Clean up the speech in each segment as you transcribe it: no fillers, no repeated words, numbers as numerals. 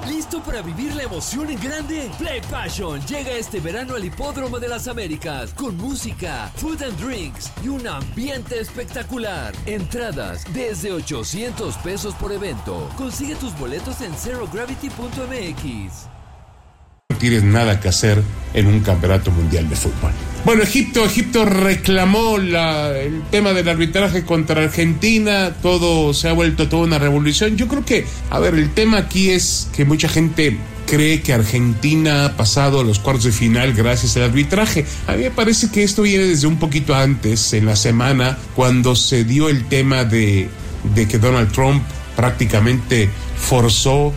¿Listo para vivir la emoción en grande? Play Passion llega este verano al Hipódromo de las Américas con música, food and drinks y un ambiente espectacular. Entradas desde $800 por evento. Consigue tus boletos en zerogravity.mx. No tienes nada que hacer en un campeonato mundial de fútbol. Bueno, Egipto reclamó el tema del arbitraje contra Argentina. Todo se ha vuelto toda una revolución. Yo creo que, el tema aquí es que mucha gente cree que Argentina ha pasado a los cuartos de final gracias al arbitraje. A mí me parece que esto viene desde un poquito antes, en la semana, cuando se dio el tema de que Donald Trump prácticamente forzó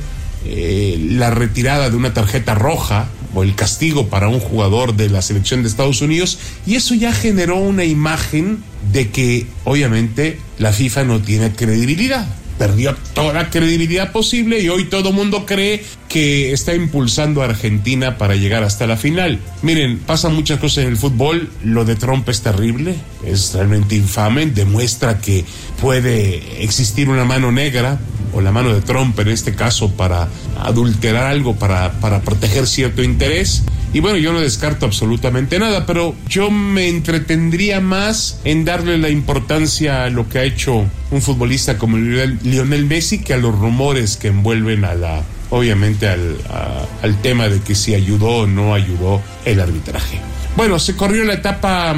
la retirada de una tarjeta roja o el castigo para un jugador de la selección de Estados Unidos, y eso ya generó una imagen de que obviamente la FIFA no tiene credibilidad. Perdió toda credibilidad posible y hoy todo mundo cree que está impulsando a Argentina para llegar hasta la final. Miren, pasan muchas cosas en el fútbol. Lo de Trump es terrible, es realmente infame, demuestra que puede existir una mano negra, o la mano de Trump en este caso, para adulterar algo, para proteger cierto interés. Y bueno, yo no descarto absolutamente nada, pero yo me entretendría más en darle la importancia a lo que ha hecho un futbolista como Lionel Messi que a los rumores que envuelven obviamente al tema de que si ayudó o no ayudó el arbitraje. Bueno, se corrió la etapa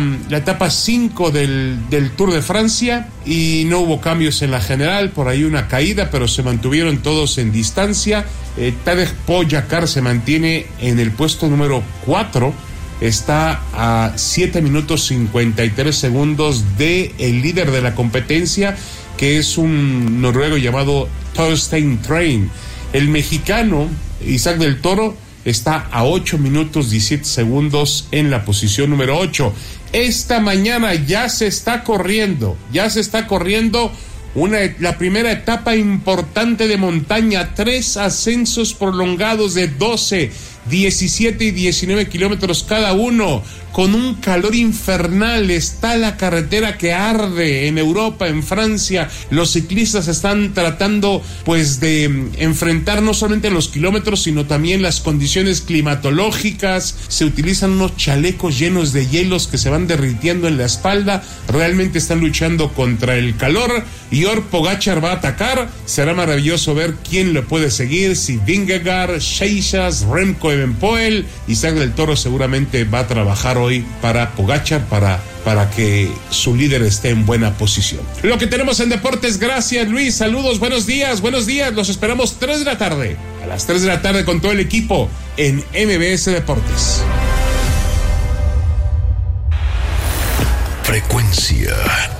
5 del Tour de Francia y no hubo cambios en la general, por ahí una caída, pero se mantuvieron todos en distancia. Tadej Pogačar se mantiene en el puesto número 4, está a 7 minutos 53 segundos de el líder de la competencia, que es un noruego llamado Thorstein Train. El mexicano Isaac del Toro está a 8 minutos 17 segundos en la posición número 8. Esta mañana ya se está corriendo la primera etapa importante de montaña, 3 ascensos prolongados de 12, 17 y 19 kilómetros cada uno, con un calor infernal. Está la carretera que arde en Europa, en Francia. Los ciclistas están tratando de enfrentar no solamente los kilómetros, sino también las condiciones climatológicas. Se utilizan unos chalecos llenos de hielos que se van derritiendo en la espalda. Realmente están luchando contra el calor. Y Pogačar va a atacar. Será maravilloso ver quién lo puede seguir, si Vingegaard, Seixas, Remco Evenepoel. Isaac del Toro seguramente va a trabajar hoy para Pogačar para que su líder esté en buena posición. Lo que tenemos en deportes. Gracias, Luis. Saludos, buenos días. Los esperamos 3 de la tarde. A las 3 de la tarde con todo el equipo en MBS Deportes. Frecuencia